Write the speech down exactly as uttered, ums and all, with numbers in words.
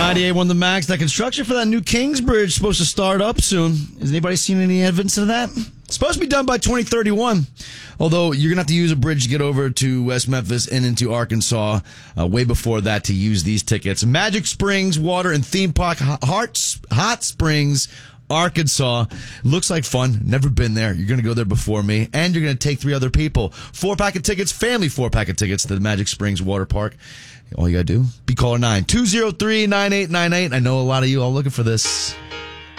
ninety-eight one The Max. That construction for that new Kingsbridge is supposed to start up soon. Has anybody seen any evidence of that? It's supposed to be done by twenty thirty-one. Although you're going to have to use a bridge to get over to West Memphis and into Arkansas uh, way before that to use these tickets. Magic Springs Water and Theme Park Hearts, Hot Springs, Arkansas. Looks like fun. Never been there. You're going to go there before me. And you're going to take three other people. Four-pack of tickets, family four-pack of tickets to the Magic Springs Water Park. All you got to do, be caller nine, two oh three, nine eight nine eight. I know a lot of you are looking for this.